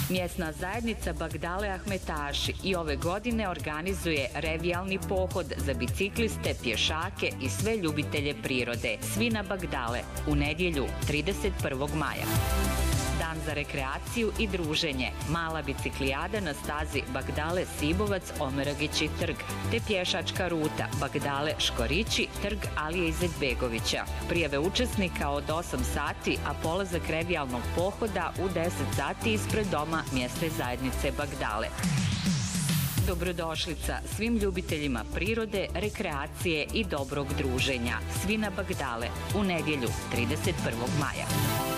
Mjesna zajednica Bagdale Ahmetaši i ove godine organizuje revijalni pohod za bicikliste, pješake i sve ljubitelje prirode. Svi na Bagdale u nedjelju 31. maja. Dan za rekreaciju i druženje, mala biciklijada na stazi Bagdale Sibovac Omeragići trg, te pješačka ruta Bagdale Škorići trg Alije Izetbegovića. Prijave učesnika od 8 sati, a polazak revijalnog pohoda u 10 sati ispred doma mjesne zajednice Bagdale. Dobrodošlica svim ljubiteljima prirode, rekreacije i dobrog druženja. Svi na Bagdale u nedjelju 31. maja.